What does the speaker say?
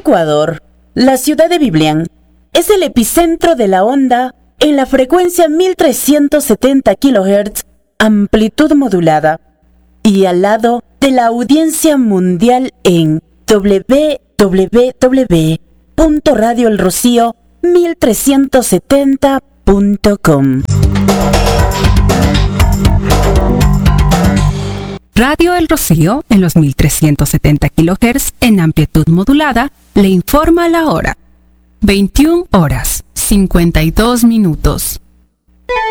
Ecuador, la ciudad de Biblián, es el epicentro de la onda en la frecuencia 1370 kHz, amplitud modulada, y al lado de la audiencia mundial en www.radioelrocío1370.com. Radio El Rocío, en los 1370 kHz en amplitud modulada, le informa la hora. 21 horas, 52 minutos.